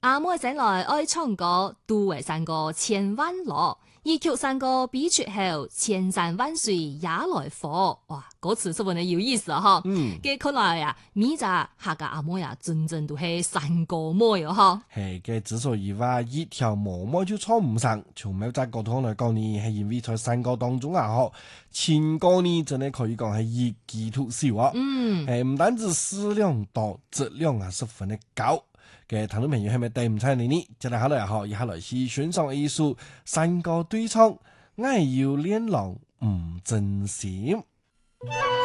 阿妹醒來愛唱歌，都為山歌千萬樂。一曲山歌比出後，千山萬水也來火。哇，嗰詞十分的有意思啊！嘅看來啊，呢隻客家阿妹啊，真正都係山歌妹啊！ 係嘅，之所以話一條毛毛就唱唔上，從某隻角度嚟講呢，係因為在山歌當中啊，嗬，情歌呢真係可以講係一枝獨秀啊！唔單止數量多，質量啊十分的高。嘅聽眾朋友係咪對唔出你呢？接嚟下來啊，以下來是選上一首山歌對唱，愛要戀郎唔真心。